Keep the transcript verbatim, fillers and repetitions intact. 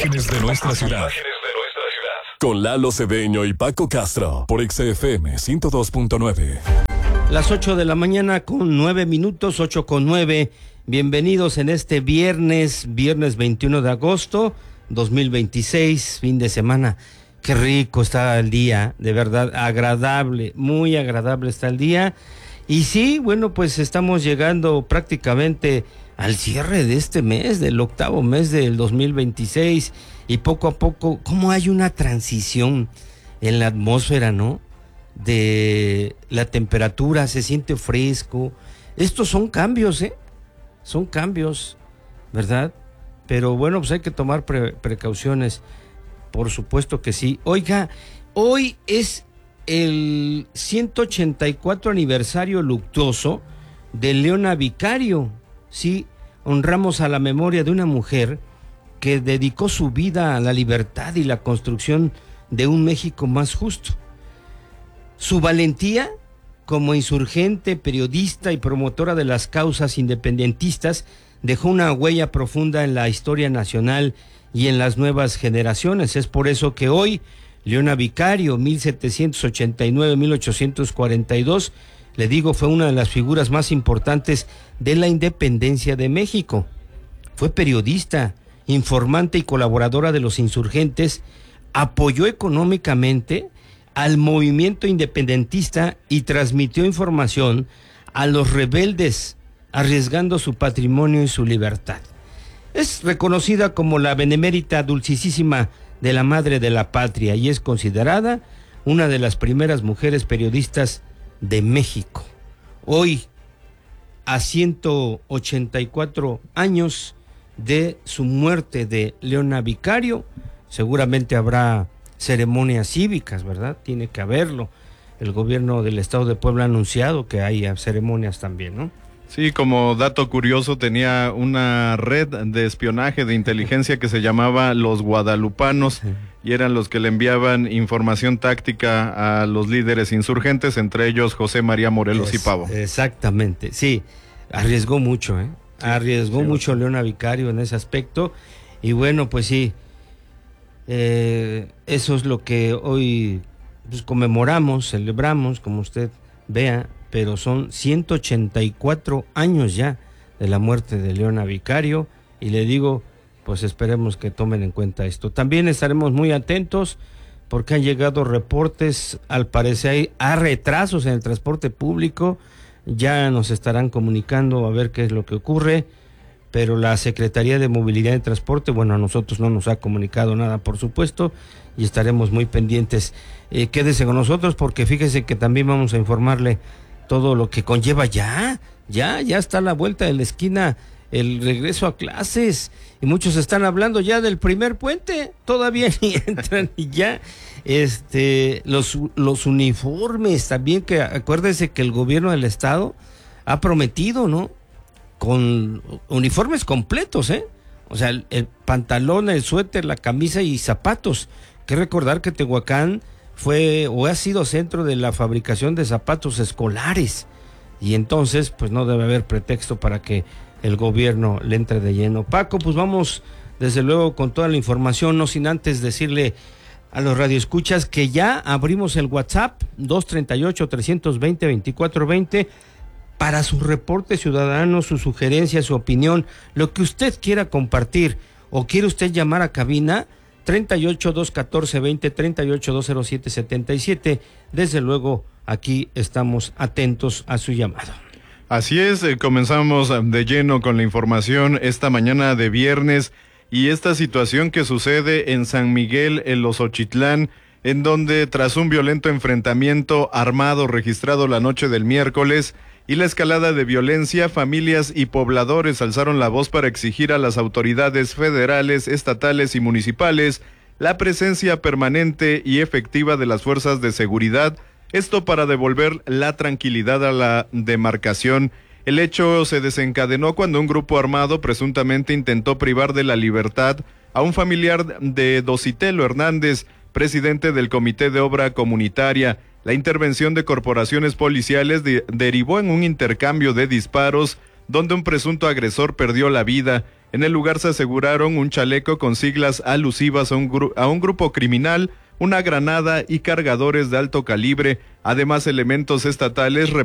Imágenes de nuestra ciudad. Con Lalo Cedeño y Paco Castro por X F M ciento dos punto nueve. Las ocho de la mañana con nueve minutos, ocho con nueve. Bienvenidos en este viernes, viernes veintiuno de agosto, dos mil veintiséis, fin de semana. Qué rico está el día, de verdad, agradable, muy agradable está el día. Y sí, bueno, pues estamos llegando prácticamente al cierre de este mes, del octavo mes del dos mil veintiséis, y poco a poco, cómo hay una transición en la atmósfera, ¿no? De la temperatura, se siente fresco. Estos son cambios, ¿eh? Son cambios, ¿verdad? Pero bueno, pues hay que tomar pre- precauciones, por supuesto que sí. Oiga, hoy es el ciento ochenta y cuatro aniversario luctuoso de Leona Vicario. Sí, honramos a la memoria de una mujer que dedicó su vida a la libertad y la construcción de un México más justo. Su valentía como insurgente, periodista y promotora de las causas independentistas dejó una huella profunda en la historia nacional y en las nuevas generaciones. Es por eso que hoy Leona Vicario, mil setecientos ochenta y nueve a mil ochocientos cuarenta y dos, le digo, fue una de las figuras más importantes de la independencia de México. Fue periodista, informante y colaboradora de los insurgentes, apoyó económicamente al movimiento independentista y transmitió información a los rebeldes, arriesgando su patrimonio y su libertad. Es reconocida como la benemérita dulcisísima de la madre de la patria y es considerada una de las primeras mujeres periodistas de México. Hoy, a ciento ochenta y cuatro años de su muerte de Leona Vicario, seguramente habrá ceremonias cívicas, ¿verdad? Tiene que haberlo. El gobierno del estado de Puebla ha anunciado que hay ceremonias también, ¿no? Sí, como dato curioso, tenía una red de espionaje de inteligencia que se llamaba Los Guadalupanos, sí, y eran los que le enviaban información táctica a los líderes insurgentes, entre ellos José María Morelos es, y Pavo. Exactamente, sí, arriesgó mucho, ¿eh? Sí, arriesgó sí, mucho Leona Vicario en ese aspecto, y bueno, pues sí, eh, eso es lo que hoy pues, conmemoramos, celebramos, como usted vea, pero son ciento ochenta y cuatro años ya de la muerte de Leona Vicario, y le digo, pues esperemos que tomen en cuenta esto. También estaremos muy atentos porque han llegado reportes, al parecer hay retrasos en el transporte público, ya nos estarán comunicando a ver qué es lo que ocurre, pero la Secretaría de Movilidad y Transporte, bueno, a nosotros no nos ha comunicado nada, por supuesto, y estaremos muy pendientes. Eh, quédese con nosotros porque fíjese que también vamos a informarle todo lo que conlleva ya, ya, ya está a la vuelta de la esquina el regreso a clases, y muchos están hablando ya del primer puente, todavía ni entran, y ya, este, los, los uniformes también, que acuérdese que el gobierno del estado ha prometido, ¿no? Con uniformes completos, ¿eh? O sea, el, el pantalón, el suéter, la camisa y zapatos. Hay que recordar que Tehuacán fue o ha sido centro de la fabricación de zapatos escolares, y entonces pues no debe haber pretexto para que el gobierno le entre de lleno. Paco, pues vamos desde luego con toda la información, no sin antes decirle a los radioescuchas que ya abrimos el WhatsApp dos treinta y ocho, trescientos veinte, veinticuatro veinte para sus reportes ciudadanos, su sugerencia, su opinión, lo que usted quiera compartir, o quiere usted llamar a cabina treinta y ocho, doscientos catorce, veinte, treinta y ocho, doscientos siete, setenta y siete. Desde luego, aquí estamos atentos a su llamado. Así es, eh, comenzamos de lleno con la información esta mañana de viernes, y esta situación que sucede en San Miguel, en Los Ochitlán, en donde tras un violento enfrentamiento armado registrado la noche del miércoles y la escalada de violencia, familias y pobladores alzaron la voz para exigir a las autoridades federales, estatales y municipales la presencia permanente y efectiva de las fuerzas de seguridad, esto para devolver la tranquilidad a la demarcación. El hecho se desencadenó cuando un grupo armado presuntamente intentó privar de la libertad a un familiar de Dositelo Hernández, presidente del Comité de Obra Comunitaria. La intervención de corporaciones policiales de, derivó en un intercambio de disparos donde un presunto agresor perdió la vida. En el lugar se aseguraron un chaleco con siglas alusivas a un, gru- a un grupo criminal, una granada y cargadores de alto calibre, además elementos estatales